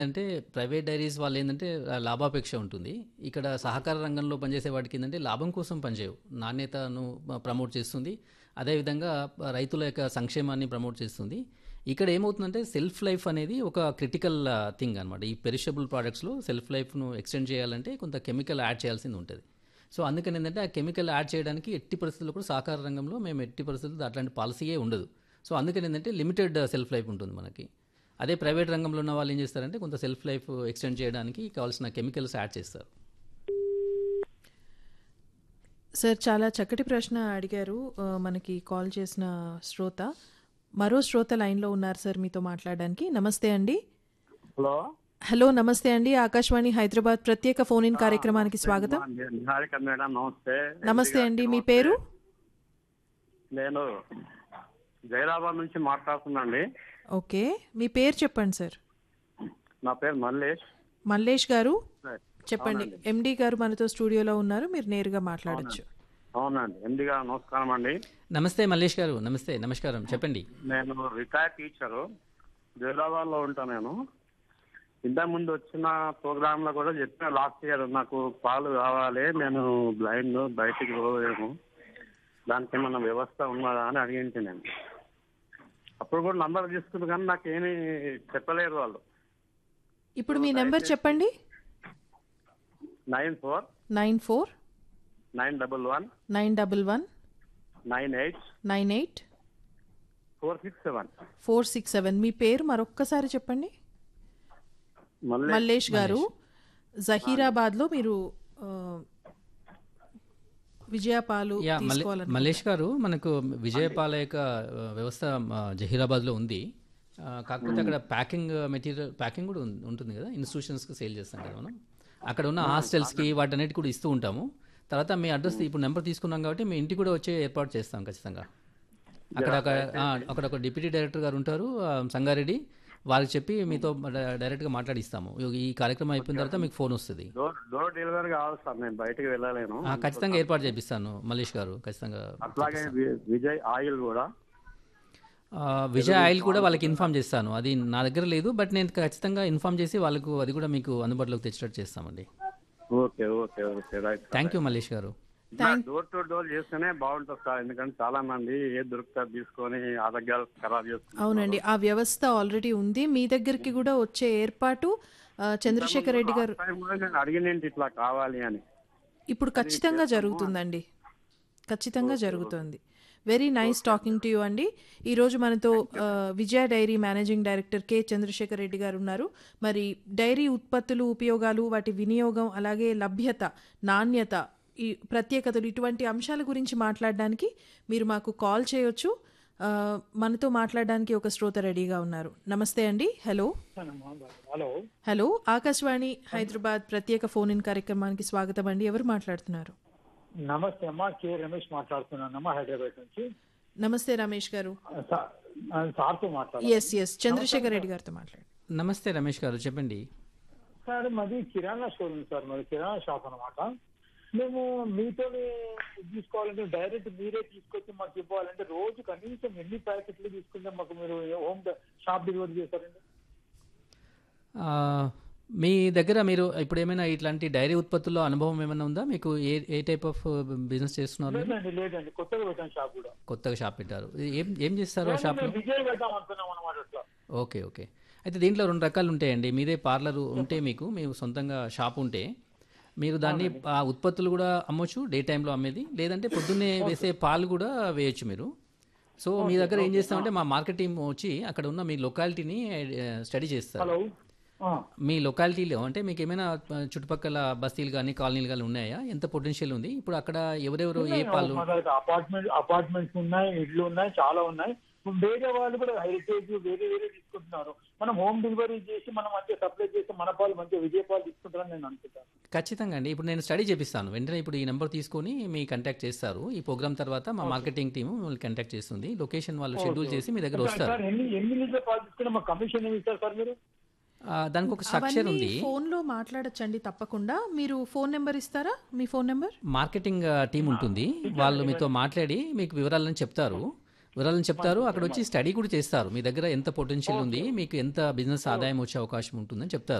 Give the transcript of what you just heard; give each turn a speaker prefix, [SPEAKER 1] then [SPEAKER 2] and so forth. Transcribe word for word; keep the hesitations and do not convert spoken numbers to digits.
[SPEAKER 1] అంటే private diaries వాళ్ళు ఏంటంటే ఆ, లాభాపేక్ష ఉంటుంది. ఇక్కడ సహకార రంగంలో పనిచేసే వాటికి ఏంటంటే లాభం కోసం పనిచేయవు, నాణ్యతను ప్రమోట్ చేస్తుంది, అదేవిధంగా రైతుల యొక్క సంక్షేమాన్ని ప్రమోట్ చేస్తుంది. ఇక్కడ ఏమవుతుందంటే సెల్ఫ్ లైఫ్ అనేది ఒక క్రిటికల్ థింగ్ అనమాట. ఈ పెరిషబుల్ ప్రోడక్ట్స్లో సెల్ఫ్ లైఫ్ను ఎక్స్టెండ్ చేయాలంటే కొంత కెమికల్ యాడ్ చేయాల్సింది ఉంటుంది. సో అందుకని ఏంటంటే ఆ కెమికల్ యాడ్ చేయడానికి ఎట్టి పరిస్థితుల్లో కూడా సహకార రంగంలో మేము ఎట్టి పరిస్థితుల్లో అట్లాంటి పాలసీయే ఉండదు. సో అందుకని ఏంటంటే లిమిటెడ్ సెల్ఫ్ లైఫ్ ఉంటుంది మనకి. అదే ప్రైవేట్ రంగంలో ఉన్న వాళ్ళు ఏం చేస్తారంటే కొంత సెల్ఫ్ లైఫ్ ఎక్స్టెండ్ చేయడానికి కావాల్సిన కెమికల్స్ యాడ్ చేస్తారు.
[SPEAKER 2] సార్ చాలా చక్కటి ప్రశ్న అడిగారు ఆ, మనకి కాల్ చేసిన శ్రోత. మరో శ్రోత లైన్లో ఉన్నారు సార్ మీతో మాట్లాడడానికి. నమస్తే అండి.
[SPEAKER 3] హలో
[SPEAKER 2] హలో నమస్తే అండి, ఆకాశవాణి హైదరాబాద్ ప్రత్యేక ఫోన్ ఇన్ కార్యక్రమానికి స్వాగతం.
[SPEAKER 3] నిహారిక మేడం నమస్తే.
[SPEAKER 2] నమస్తే అండి, మీ పేరు?
[SPEAKER 3] నేను జైరాబాద్ నుంచి మాట్లాడుతున్నాండి.
[SPEAKER 2] ఓకే, మీ పేరు చెప్పండి సార్.
[SPEAKER 3] నా పేరు మల్లేష్.
[SPEAKER 2] మల్లేష్ గారు చెప్పండి.
[SPEAKER 3] అవునండి.
[SPEAKER 2] ఎండి గారు మనతో స్టూడియోలో ఉన్నారు, మీరు నేరుగా మాట్లాడొచ్చు.
[SPEAKER 3] అవునండి, ఎండి గారు నమస్కారం అండి.
[SPEAKER 1] నమస్తే మల్లేష్ గారు. నమస్తే, నమస్కారం, చెప్పండి.
[SPEAKER 3] నేను రిటైర్డ్ టీచరు, జైరాబాద్ లో ఉంటా. నేను ఇంతకు ముందు వచ్చిన ప్రోగ్రామ్ లో కూడా చెప్పిన లాస్ట్ ఇయర్ నాకు పాలు కావాలి, నేను బ్లైండ్ బయటికి పోలేము, దానికి ఏమన్నా వ్యవస్థ ఉన్నదా అని అడిగింటి నేను. అప్పుడు కూడా నంబర్ తీసుకుంది కానీ నాకేమీ చెప్పలేరు వాళ్ళు.
[SPEAKER 2] ఇప్పుడు మీ నెంబర్ చెప్పండి.
[SPEAKER 3] Nine four
[SPEAKER 2] nine four
[SPEAKER 3] nine double one
[SPEAKER 2] nine double one
[SPEAKER 3] nine eight
[SPEAKER 2] nine eight
[SPEAKER 3] four six seven.
[SPEAKER 2] Four six seven. మీ పేరు మరొక్కసారి చెప్పండి.
[SPEAKER 3] మళ్ళీ
[SPEAKER 2] మల్లేష్ గారు, జహీరాబాద్లో మీరు ఆ, విజయపాలు
[SPEAKER 1] యా మల్లే
[SPEAKER 2] తీసుకోవాలని
[SPEAKER 1] మల్లేష్ గారు, మనకు విజయపాల యొక్క ఆ, వ్యవస్థ ఆ, జహీరాబాద్లో ఉంది. ఆ, కాకపోతే అక్కడ ప్యాకింగ్ మెటీరియల్ ప్యాకింగ్ కూడా ఉం- ఉంటుంది కదా, ఇన్స్టిట్యూషన్స్కి సేల్ చేస్తాం కదా మనం. అక్కడ ఉన్న హాస్టల్స్కి వాటన్నిటి కూడా ఇస్తూ ఉంటాము. తర్వాత మీ అడ్రస్ ఇప్పుడు నెంబర్ తీసుకున్నాం కాబట్టి మీ ఇంటికి కూడా వచ్చే ఏర్పాటు చేస్తాం ఖచ్చితంగా. అక్కడ ఒక ఆ, అక్కడ ఒక డిప్యూటీ డైరెక్టర్ గారు ఉంటారు, ఆ, సంగారెడ్డి, వారికి చెప్పి మీతో డ- డైరెక్ట్గా మాట్లాడిస్తాము. ఈ కార్యక్రమం అయిపోయిన తర్వాత మీకు ఫోన్ వస్తుంది.
[SPEAKER 3] డోర్ డోర్ డెలివరీ కావాలి సార్, నేను బయటికి వెళ్ళలేను.
[SPEAKER 1] ఆ, ఖచ్చితంగా ఏర్పాటు చేపిస్తాను మల్లేష్ గారు, ఖచ్చితంగా.
[SPEAKER 3] అట్లాగే వి- విజయ్ ఆయిల్ కూడా.
[SPEAKER 1] ఆ, విజయ్ ఆయిల్ కూడా వాళ్ళకి ఇన్ఫామ్ చేస్తాను. అది నా దగ్గర లేదు, బట్ నేను ఖచ్చితంగా ఇన్ఫామ్ చేసి వాళ్ళకు అది కూడా మీకు అందుబాటులోకి తెచ్చేటట్టు చేస్తామండి.
[SPEAKER 3] Okay okay okay right.
[SPEAKER 1] Thank you Mallesh గారు.
[SPEAKER 3] డోర్ టు డోర్ చేస్తేనే బాగుంటుంది సార్, ఎందుకంటే చాలా మంది ఏ దొరుకుతారు తీసుకొని ఆరోగ్యాలు ఖరాబ్ చేస్తున్నారు.
[SPEAKER 2] అవునండి, ఆ వ్యవస్థ ఆల్రెడీ ఉంది. మీ దగ్గరికి కూడా వచ్చే ఏర్పాటు ఆ, చంద్రశేఖర్ రెడ్డి గారు
[SPEAKER 3] Last time కూడా నేను అడిగినేంటి ఇట్లా కావాలి అని.
[SPEAKER 2] ఇప్పుడు ఖచ్చితంగా జరుగుతుందండి, ఖచ్చితంగా జరుగుతుంది. Very nice talking to you అండి. ఈరోజు మనతో ఆ, విజయ dairy managing director K Chandrasekhar Reddy గారు ఉన్నారు. మరి డైరీ ఉత్పత్తులు, ఉపయోగాలు, వాటి వినియోగం, అలాగే లభ్యత, నాణ్యత, ఈ ప్రత్యేకతలు, ఇటువంటి అంశాల గురించి మాట్లాడడానికి మీరు మాకు కాల్ చేయొచ్చు. ఆ, మనతో మాట్లాడడానికి ఒక శ్రోత రెడీగా ఉన్నారు. నమస్తే అండి. Hello
[SPEAKER 4] hello
[SPEAKER 2] hello Akashvani Hyderabad ప్రత్యేక ఫోన్ ఇన్ కార్యక్రమానికి స్వాగతం అండి. ఎవరు మాట్లాడుతున్నారు?
[SPEAKER 4] నమస్తే అమ్మా, కే రమేష్ మాట్లాడుతున్నానమ్మా, హైదరాబాద్ నుంచి.
[SPEAKER 2] నమస్తే రమేష్ గారు.
[SPEAKER 4] సా- ఆ, సార్తో మాట్లాడాలి
[SPEAKER 2] ఎస్ ఎస్ చంద్రశేఖర్ రెడ్డి గారితో మాట్లాడు.
[SPEAKER 1] నమస్తే రమేష్ గారు, చెప్పండి.
[SPEAKER 4] సార్. మాది కిరాణా స్టోర్ ఉంది సార్, మాది కిరాణా షాప్ అనమాట. మేము మీతోనే తీసుకోవాలంటే డైరెక్ట్ మీరే తీసుకొచ్చి మాకు ఇవ్వాలంటే రోజు కనీసం ఎన్ని ప్యాకెట్లు తీసుకుంటే మాకు మీరు హోమ్ షాప్ డెలివరీ చేస్తారండి?
[SPEAKER 1] ఆ, మీ దగ్గర మీరు ఇప్పుడు ఏమైనా ఇట్లాంటి డైరీ ఉత్పత్తుల్లో అనుభవం ఏమైనా ఉందా మీకు? ఏ ఏ టైప్ ఆఫ్ బిజినెస్ చేస్తున్నారు మీరు?
[SPEAKER 4] లేదండి లేదండి, కొత్తగా పెట్టాను షాప్ కూడా.
[SPEAKER 1] కొత్తగా షాప్ పెట్టారు. ఏం ఏం చేస్తారు ఆ షాప్లో?
[SPEAKER 4] మేము విజయ్ పెడదాం అనుకున్నాం అనమాట అట్లా.
[SPEAKER 1] Okay okay. అయితే దీంట్లో రెండు రకాలు ఉంటాయండి. మీదే పార్లర్ ఉంటే, మీకు మీరు సొంతంగా షాప్ ఉంటే మీరు దాన్ని ఆ ఉత్పత్తులు కూడా అమ్మొచ్చు, డే టైంలో అమ్మేది, లేదంటే పొద్దున్నే వేసే పాలు కూడా వేయొచ్చు మీరు. సో మీ దగ్గర ఏం చేస్తామంటే మా మార్కెట్ టీమ్ వచ్చి అక్కడ ఉన్న మీ లొకాలిటీని స్టడీ చేస్తారు.
[SPEAKER 4] హలో ఆ,
[SPEAKER 1] మీ లొకాలిటీలో అంటే మీకు ఏమైనా ఆ, చుట్టుపక్కల బస్తీలు కానీ కాలనీలు కానీ ఉన్నాయా? ఎంత పొటెన్షియల్ ఉంది ఇప్పుడు అక్కడ? ఎవరెవరు ఏ పాలు?
[SPEAKER 4] మా దగ్గర అపార్ట్మెంట్ అపార్ట్మెంట్స్ ఉన్నాయి, ఇళ్ళు ఉన్నాయి, చాలా ఉన్నాయి. వేరే వాళ్ళు కూడా హెరిటేజ్ వేరే వేరే తీసుకుంటున్నారు. మనం హోమ్ డెలివరీ చేసి మనం మంచిగా సప్లై చేసి మన పాలు మంచిగా విజయ పాలు తీసుకుంటారని నేను అనుకుంటాను.
[SPEAKER 1] ఖచ్చితంగా అండి. ఇప్పుడు నేను స్టడీ చేపిస్తాను. వెంటనే ఇప్పుడు ఈ నెంబర్ తీసుకొని మీ కాంటాక్ట్ చేస్తారు. ఈ ప్రోగ్రామ్ తర్వాత మా మార్కెటింగ్ టీమ్ మిమ్మల్ని కాంటాక్ట్ చేస్తుంది. లొకేషన్ వాళ్ళు షెడ్యూల్ చేసి మీ దగ్గర వస్తారు.
[SPEAKER 4] సార్ ఎన్ని ఎన్ని లీటర్ పాలు తీసుకున్నా మాకు కమిషన్ ఏమి ఇస్తారు సార్ మీరు?
[SPEAKER 1] ఆ, దానికి ఒక స్ట్రక్చర్
[SPEAKER 2] అవన్నీ
[SPEAKER 1] ఉంది.
[SPEAKER 2] ఫోన్ లో మాట్లాడచ్చండి తప్పకుండా. మీరు ఫోన్ నెంబర్ ఇస్తారా? మీ ఫోన్ నెంబర్?
[SPEAKER 1] మార్కెటింగ్ టీం ఉంటుంది, వాళ్ళు మీతో మాట్లాడి మీకు వివరాలను చెప్తారు. వివరాలను చెప్తారు. అక్కడ వచ్చి స్టడీ కూడా చేస్తారు. మీ దగ్గర ఎంత పొటెన్షియల్ ఉంది, మీకు ఎంత బిజినెస్ ఆదాయం వచ్చే అవకాశం ఉంటుందని చెప్తారు.